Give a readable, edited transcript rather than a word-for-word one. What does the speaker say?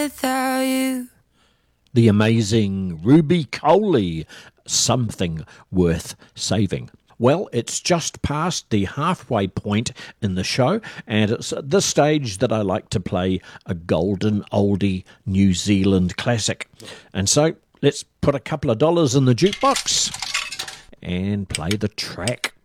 without you. The amazing Ruby Coley, Something Worth Saving. Well, it's just past the halfway point in the show, and it's at this stage that I like to play a golden oldie New Zealand classic. And so let's put a couple of dollars in the jukebox and play the track.